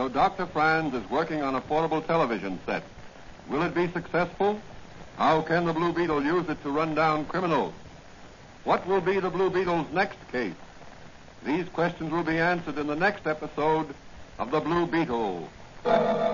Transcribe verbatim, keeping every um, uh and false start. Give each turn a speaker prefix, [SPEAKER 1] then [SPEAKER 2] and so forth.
[SPEAKER 1] So Doctor Franz is working on a portable television set. Will it be successful? How can the Blue Beetle use it to run down criminals? What will be the Blue Beetle's next case? These questions will be answered in the next episode of The Blue Beetle.